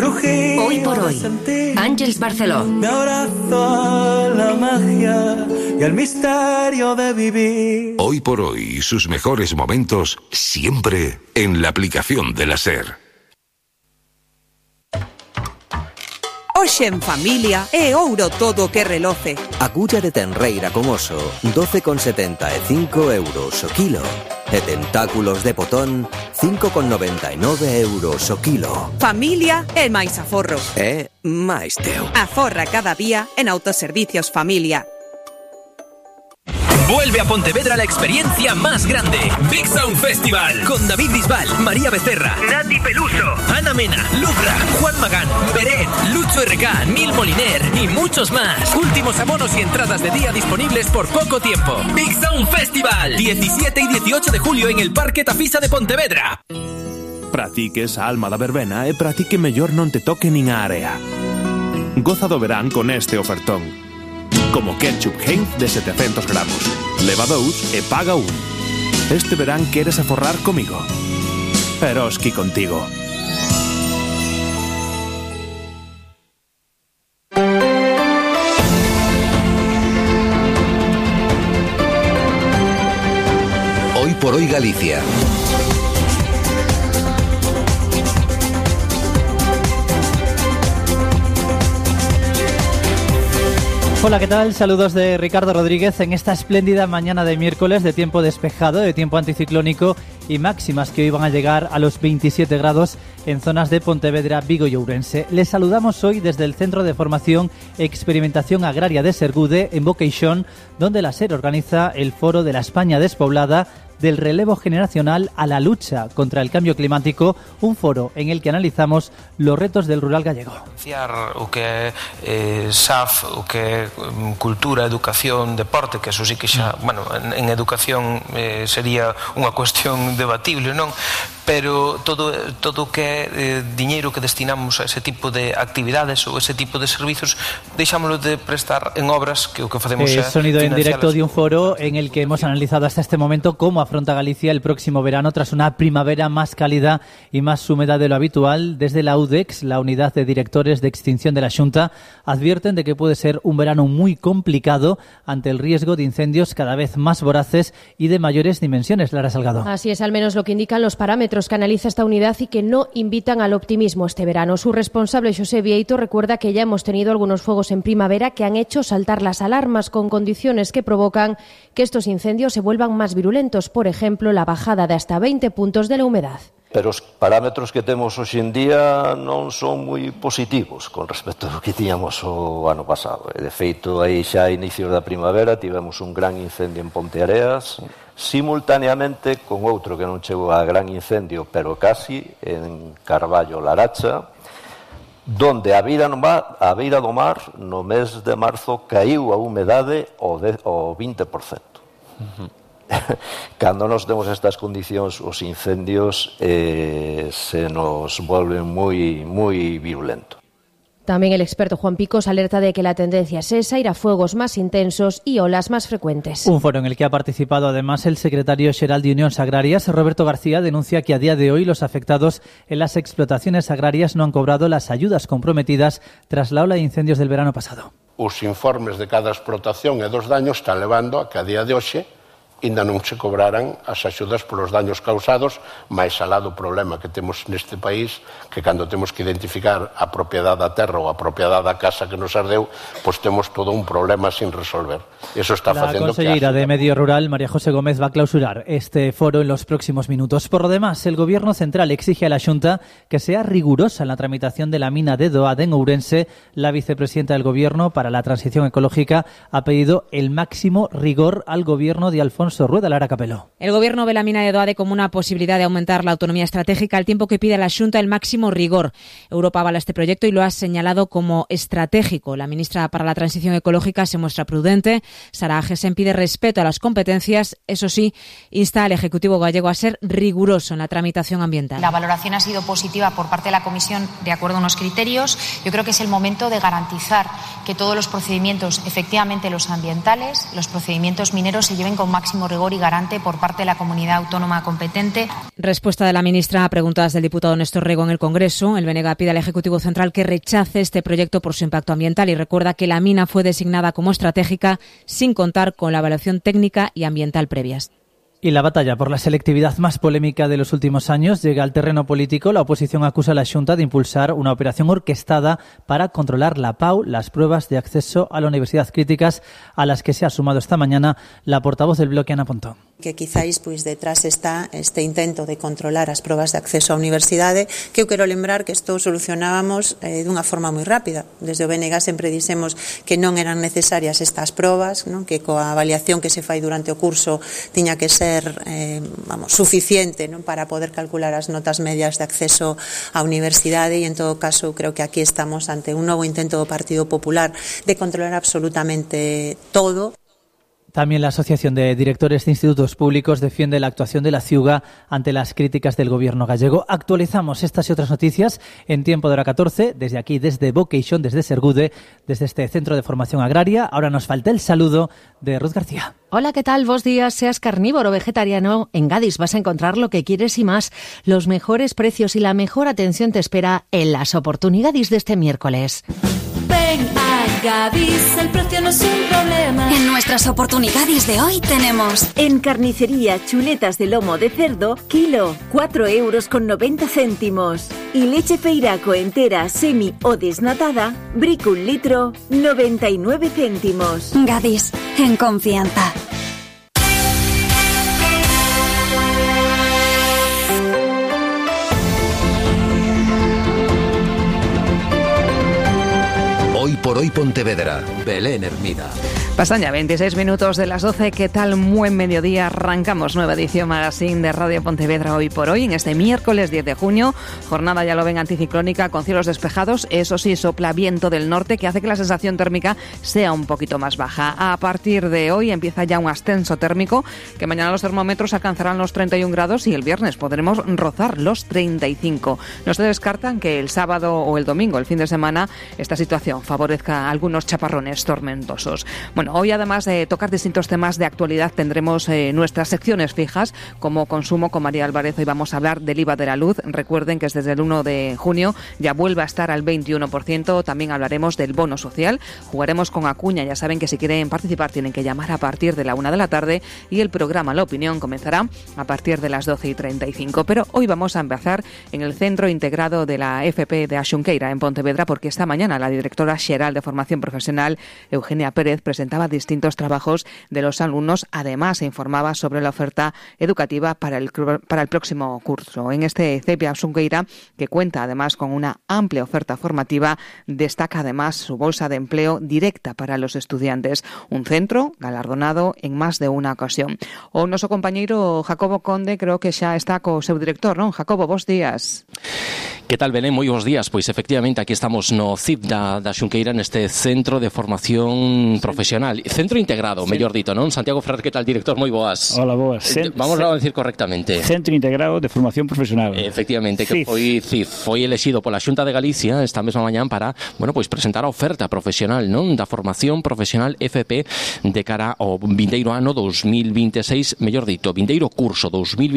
rugir. Hoy por hoy, Àngels Barceló. Me abrazo a la magia y al misterio de vivir. Hoy por hoy, sus mejores momentos siempre en la aplicación de la SER. Hoxe en familia é ouro todo que reloce. Agulla de tenreira con oso, 12,75 euros o kilo. E tentáculos de potón, 5,99 euros o kilo. Familia é máis aforro. É máis teu. Aforra cada día en Autoservicios Familia. Vuelve a Pontevedra la experiencia más grande. Big Sound Festival. Con David Bisbal, María Becerra, Nati Peluso, Ana Mena, Lucra, Juan Magán, Beret, Lucho RK, Nil Moliner y muchos más. Últimos abonos y entradas de día disponibles por poco tiempo. Big Sound Festival. 17 y 18 de julio en el Parque Tafisa de Pontevedra. Para ti que es a alma da verbena e para ti que mellor non te toque nin a area. Goza do verán con este ofertón. Como ketchup Heinz de 700 gramos. Leva 2 e paga 1. Este verán queres aforrar comigo. Eroski contigo. Hoy por hoy Galicia. Hola, ¿qué tal? Saludos de Ricardo Rodríguez en esta espléndida mañana de miércoles de tiempo despejado, de tiempo anticiclónico y máximas que hoy van a llegar a los 27 grados en zonas de Pontevedra, Vigo y Ourense. Les saludamos hoy desde el Centro de Formación e Experimentación Agraria de Sergude, en Boqueixón, donde la SER organiza el Foro de la España Despoblada, del relevo generacional a la lucha contra el cambio climático, un foro en el que analizamos los retos del rural gallego. O que é SAF, o que é cultura, educación, deporte, que eso sí que xa, bueno, en educación sería unha cuestión debatible, non? Pero todo o que é diñeiro que destinamos a ese tipo de actividades ou ese tipo de servizos, deixámoslo de prestar en obras que o que facemos é sonido en directo de un foro en el que hemos analizado hasta este momento cómo afronta Galicia el próximo verano tras una primavera más cálida y más húmeda de lo habitual. Desde la UDEX, la Unidad de Directores de Extinción de la Xunta, advierten de que puede ser un verano muy complicado ante el riesgo de incendios cada vez más voraces y de mayores dimensiones. Lara Salgado. Así es, al menos lo que indican los parámetros que analiza esta unidad y que no invitan al optimismo este verano. Su responsable, José Vieito, recuerda que ya hemos tenido algunos fuegos en primavera que han hecho saltar las alarmas con condiciones que provocan que estos incendios se vuelvan más virulentos. Por ejemplo, la bajada de hasta 20 puntos de la humedad. Pero os parámetros que temos hoxe en día non son moi positivos con respecto ao que tiñamos o ano pasado. De feito, aí xa a inicios da primavera tivemos un gran incendio en Ponteareas, simultaneamente con outro que non chegou a gran incendio, pero casi, en Carballo, Laracha, donde a beira do mar, no mes de marzo, caíu a humedade ao 20%. Cando nos temos estas condicións, os incendios se nos volven moi virulentos. También el experto Juan Picos alerta de que la tendencia es esa, ir a fuegos más intensos y olas más frecuentes. Un foro en el que ha participado además el secretario xeral de Unións Agrarias, Roberto García, denuncia que a día de hoy los afectados en las explotaciones agrarias no han cobrado las ayudas comprometidas tras la ola de incendios del verano pasado. Os informes de cada explotación e dos daños están levando a que a día de hoxe ainda non se cobraran as axudas polos daños causados, máis alá do problema que temos neste país, que cando temos que identificar a propiedade da terra ou a propiedade da casa que nos ardeu, pois temos todo un problema sin resolver. Eso está facendo que... La consellera de Medio Rural, María José Gómez, va a clausurar este foro en los próximos minutos. Por lo demás, el Gobierno Central exige a la Xunta que sea rigurosa en la tramitación de la mina de Doade en Ourense. La vicepresidenta del Gobierno para la Transición Ecológica ha pedido el máximo rigor al Gobierno de Alfonso Rueda. Lara Capeló. El Gobierno ve la mina de Doade como una posibilidad de aumentar la autonomía estratégica, al tiempo que pide a la Xunta el máximo rigor. Europa avala este proyecto y lo ha señalado como estratégico. La ministra para la Transición Ecológica se muestra prudente. Sara Agesen pide respeto a las competencias. Eso sí, insta al Ejecutivo gallego a ser riguroso en la tramitación ambiental. La valoración ha sido positiva por parte de la Comisión de acuerdo a unos criterios. Yo creo que es el momento de garantizar que todos los procedimientos, efectivamente los ambientales, los procedimientos mineros, se lleven con máxima máximo rigor y garante por parte de la comunidad autónoma competente. Respuesta de la ministra a preguntas del diputado Néstor Rego en el Congreso. El BNG pide al Ejecutivo Central que rechace este proyecto por su impacto ambiental y recuerda que la mina fue designada como estratégica sin contar con la evaluación técnica y ambiental previas. Y la batalla por la selectividad más polémica de los últimos años llega al terreno político. La oposición acusa a la Xunta de impulsar una operación orquestada para controlar la PAU, las pruebas de acceso a la universidad críticas a las que se ha sumado esta mañana la portavoz del Bloque, Ana Pontón. Que quizáis detrás está este intento de controlar as probas de acceso á universidade, que eu quero lembrar que isto solucionábamos dunha forma moi rápida. Desde o BNG sempre dixemos que non eran necesarias estas probas, non? Que coa avaliación que se fai durante o curso tiña que ser suficiente, non? Para poder calcular as notas medias de acceso á universidade, e en todo caso creo que aquí estamos ante un novo intento do Partido Popular de controlar absolutamente todo. También la Asociación de Directores de Institutos Públicos defiende la actuación de la Ciuga ante las críticas del gobierno gallego. Actualizamos estas y otras noticias en tiempo de hora 14, desde aquí, desde Vocation, desde Sergude, desde este Centro de Formación Agraria. Ahora nos falta el saludo de Ruth García. Hola, ¿qué tal? Buenos días. Seas carnívoro o vegetariano, en Gadis vas a encontrar lo que quieres y más. Los mejores precios y la mejor atención te espera en las oportunidades de este miércoles. Ven a Gadis, el precio no es un problema. En nuestras oportunidades de hoy tenemos: en carnicería, chuletas de lomo de cerdo, kilo, 4,90 €. Y leche Feiraco entera, semi o desnatada, brick 1 litro, 99 céntimos. Gadis, en confianza. Hoy por hoy Pontevedra, Belén Hermida. Pasan ya 26 minutos de las 12. ¿Qué tal? Buen mediodía. Arrancamos nueva edición magazine de Radio Pontevedra Hoy por Hoy en este miércoles 10 de junio. Jornada, ya lo ven, anticiclónica con cielos despejados. Eso sí, sopla viento del norte que hace que la sensación térmica sea un poquito más baja. A partir de hoy empieza ya un ascenso térmico, que mañana los termómetros alcanzarán los 31 grados y el viernes podremos rozar los 35. No se descartan que el sábado o el domingo, el fin de semana, esta situación favorezca algunos chaparrones tormentosos. Bueno, hoy además de tocar distintos temas de actualidad tendremos nuestras secciones fijas como consumo con María Álvarez. Hoy vamos a hablar del IVA de la luz. Recuerden que desde el 1 de junio ya vuelve a estar al 21%. También hablaremos del bono social. Jugaremos con Acuña. Ya saben que si quieren participar tienen que llamar a partir de la 1 de la tarde y el programa La Opinión comenzará a partir de las 12:35. Pero hoy vamos a empezar en el Centro Integrado de la FP de Axunqueira en Pontevedra, porque esta mañana la directora xeral de Formación Profesional, Eugenia Pérez, presentaba distintos trabajos de los alumnos. Además, se informaba sobre la oferta educativa para el próximo curso. En este CEPI Axunqueira, que cuenta además con una amplia oferta formativa, destaca además su bolsa de empleo directa para los estudiantes. Un centro galardonado en más de una ocasión. O nuestro compañero Jacobo Conde creo que xa está co seu director, non? Jacobo, bos días. Que tal, Belén? Moi bons días. Pois efectivamente aquí estamos no CIP da Xunqueira, neste Centro de Formación Profesional, Centro Integrado, mellor dito, non? Santiago Ferrer, que tal, director? Moi boas. Hola, boas. Vamos a decir correctamente. Centro Integrado de Formación Profesional. Efectivamente, que foi CIF, foi elexido pola Xunta de Galicia esta mesma mañán para, bueno, pois presentar a oferta profesional, non? Da Formación Profesional FP de cara ao vindeiro ano 2026, mellor dito, vindeiro curso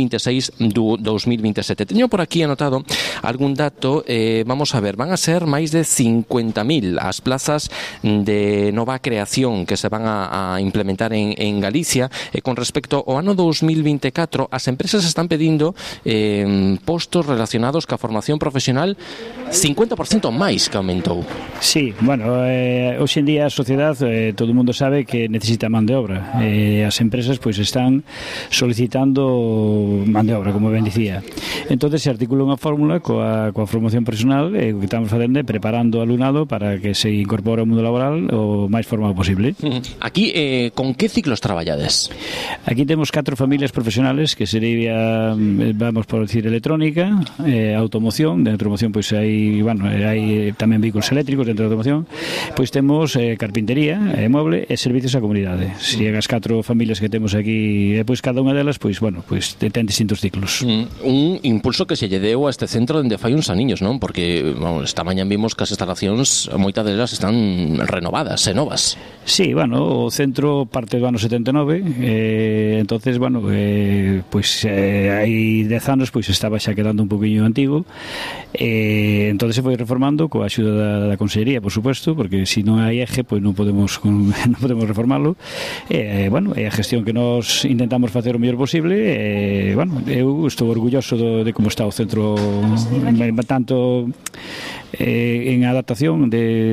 2026-2027. Teño por aquí anotado algún dato, vamos a ver, van a ser máis de 50.000 as plazas de nova creación que se van a implementar en Galicia. Con respecto ao ano 2024, as empresas están pedindo postos relacionados ca formación profesional 50% máis que aumentou. Sí, bueno, hoxe en día a sociedade, todo o mundo sabe que necesita man de obra. As empresas pois están solicitando man de obra, como ben dicía. Entonces se articula unha fórmula coa formación profesional, que estamos facendo, preparando o alumnado para que se incorpore ao mundo laboral o máis formado posible. Aquí, con que ciclos traballades? Aquí temos 4 familias profesionales, que sería, vamos por decir, electrónica, automoción. De automoción pois hai tamén vehículos eléctricos dentro da automoción. Pois temos carpintería, moble e servicios á comunidade. Se as 4 familias que temos aquí, pois cada unha delas, pois bueno, pois ten distintos ciclos. Un impulso que se lle deu a este centro dende fai uns aniños, non? Porque, vamos, esta mañá vimos que as instalacións, moitas delas están renovadas e novas. Sí, Sí, bueno, o centro parte do ano 79, entonces, bueno, pois hai 10 anos pois estaba xa quedando un poquinho antigo, entonces se foi reformando coa axuda da Consellería, por supuesto, porque se non hai eje, pois non podemos reformarlo. Bueno, é a gestión que nós intentamos facer o mellor posible. Bueno, eu estou orgulloso de como está o centro, tanto en adaptación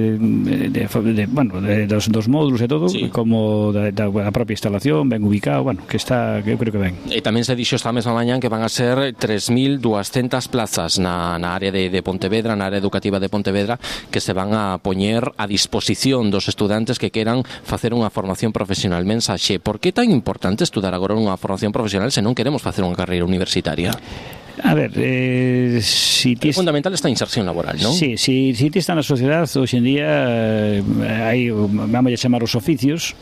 dos módulos e todo, sí, como da propia instalación, ben ubicado, bueno, que está, que eu creo que ben. E tamén se dixo esta mesma mañán que van a ser 3.200 plazas na área de Pontevedra, na área educativa de Pontevedra, que se van a poñer a disposición dos estudantes que queran facer unha formación profesional. Mensaxe, por que é tan importante estudar agora unha formación profesional se non queremos facer unha carreira universitaria? A ver, é fundamental esta inserción laboral, non? Sí, si ti está na sociedade hoxe en día, hai, vamos a chamar os oficios,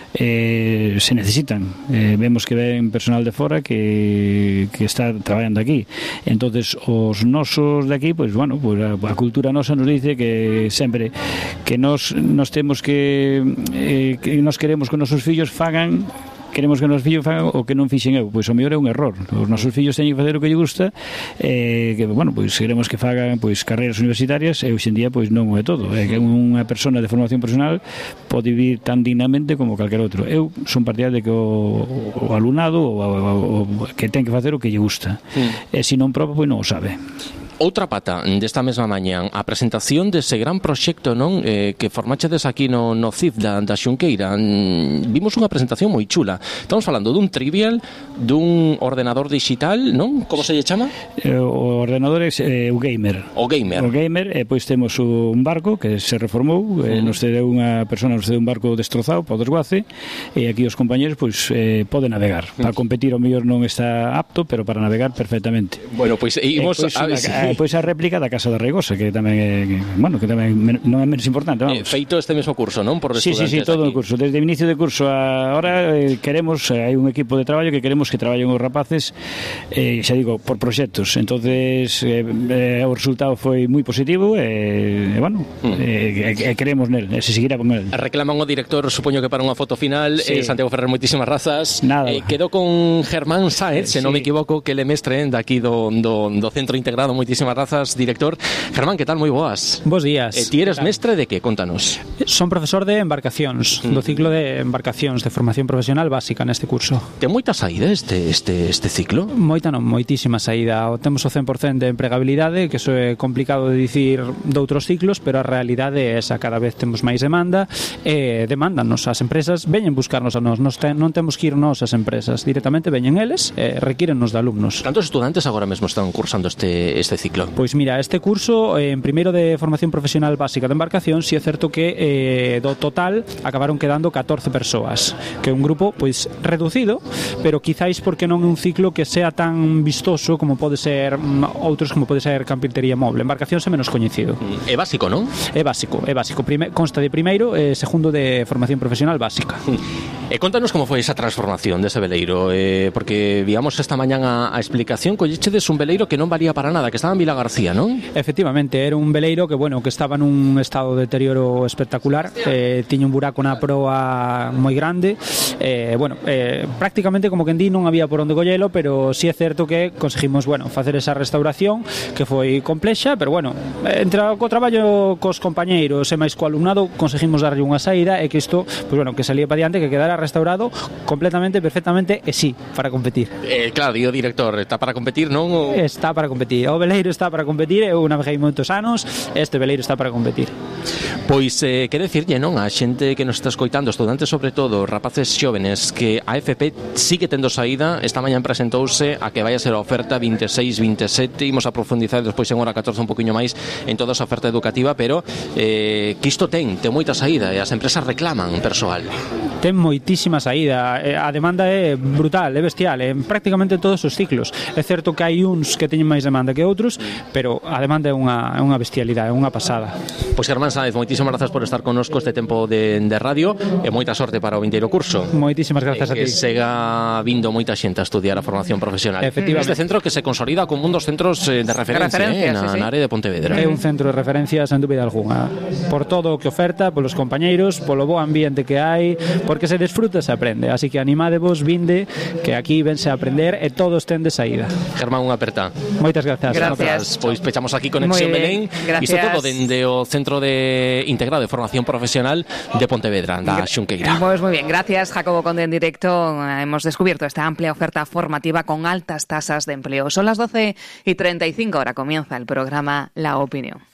se necesitan. Vemos que ven personal de fora que está traballando aquí. Entonces os nosos de aquí, pois bueno, pois a cultura nosa nos dice que sempre que nos temos que nos queremos que os nosos fillos queremos que os nosos fillos fagan o que non fixen eu, pois o mellor é un error. Os nosos fillos teñen que facer o que lle gusta, que, bueno, pois queremos que fagan pois carreiras universitarias, e hoxe en día pois non é todo, é que unha persona de formación profesional pode vivir tan dignamente como calquer outro. Eu son partidario de que o alumnado o que ten que facer o que lle gusta, e se non proba, pois non o sabe. Outra pata desta mesma mañán, a presentación dese gran proxecto, non, que formachedes aquí no CIF da Xunqueira. Vimos unha presentación moi chula. Estamos falando dun trivial, dun ordenador digital, non? Como se lle chama? O ordenador é o gamer. O gamer. O gamer, pois temos un barco que se reformou, nos cedeu unha persona, nos cedeu un barco destrozado para o desguace, e aquí os compañeros pois poden navegar. Para competir o mellor non está apto, pero para navegar perfectamente. Bueno, pois imos pois a réplica da Casa da Reigosa, que tamén non é menos importante, vamos. Feito este mesmo curso, non? Por estudantes. Sí, todo o curso. Desde o inicio do curso ahora queremos, hai un equipo de traballo que queremos que traballen os rapaces, xa digo, por proxectos. Entonces o resultado foi moi positivo e bueno, queremos nel, se seguirá con el. Reclaman o director, supoño que para unha foto final, sí. Santiago Ferrer, moitísimas razas. Nada. Quedou con Germán Sáez, se non me equivoco, que le mestre daqui do Centro Integrado. Moitísimas razas, director. Germán, que tal? Moi boas. Bos días. Ti eres mestre de que? Contanos. Son profesor de embarcacións, do ciclo de embarcacións de formación profesional básica neste curso. Ten moita saída este ciclo? Moita non, moitísima saída. Temos o 100% de empregabilidade, que iso é complicado de dicir doutros ciclos, pero a realidade é esa, cada vez temos máis demanda, e demándanos as empresas, veñen buscarnos a nós, non temos que ir nós as empresas, directamente veñen eles e requírennos de alumnos. Cantos estudantes agora mesmo están cursando este ciclo? Pois mira, este curso en primeiro de formación profesional básica de embarcación, si é certo que do total acabaron quedando 14 persoas, que é un grupo pois reducido, pero quizáis porque non é un ciclo que sea tan vistoso como pode ser outros, como pode ser carpintería móvil. Embarcación é menos coñecido. É básico, non? É básico. Consta de primeiro e segundo de formación profesional básica. E contanos como foi esa transformación dese veleiro, porque víamos esta mañán a explicación, collechedes un veleiro que non valía para nada, que estaba en Vila García, non? Efectivamente, era un veleiro que, bueno, que estaba nun estado de deterioro espectacular, tiña un buraco na proa moi grande, prácticamente como que en di non había por onde collelo, pero sí é certo que conseguimos, bueno, facer esa restauración que foi complexa, pero bueno, entre o traballo cos compañeiros e máis co alumnado conseguimos darlle unha saída e que isto, pues bueno, que salía para diante, que quedara restaurado completamente, perfectamente e sí, para competir. Claro, o director, está para competir, non? Está para competir, o veleiro está para competir, eu naveguei moitos anos, este veleiro está para competir. Pois, que decirlle, non? A xente que nos está escoitando, estudantes sobre todo, rapaces xóvenes, que a FP sigue tendo saída. Esta mañán presentouse a que vai a ser a oferta 26-27, imos a profundizar despois en hora 14 un poquinho máis en toda esa oferta educativa, pero que isto ten moita saída e as empresas reclaman persoal. Ten moitísima saída, a demanda é brutal, é bestial, en prácticamente todos os ciclos. É certo que hai uns que teñen máis demanda que outros, pero a demanda é unha bestialidade, é unha pasada. Pois Germán Sáez, moitísimas moitísimas grazas por estar connosco este tempo de radio e moita sorte para o vindeiro curso. Moitísimas grazas a ti. Que sega vindo moita xente a estudiar a formación profesional. Efectivamente. Este centro que se consolida como un dos centros de referencia na área de Pontevedra. É un centro de referencia sen dúbida algunha. Por todo o que oferta, polos compañeiros, polo bo ambiente que hai, porque se desfruta se aprende. Así que animádevos, vinde, que aquí vense a aprender e todos ten de saída. Germán, unha aperta. Moitas grazas. Gracias. Pois pechamos aquí Conexión Belén. Isto todo dende o Centro de Integrado de Formación Profesional de Pontevedra, da Xunqueira. Pues muy bien, gracias Jacobo Conde en directo. Hemos descubierto esta amplia oferta formativa con altas tasas de empleo. Son las 12:35, ahora comienza el programa La Opinión.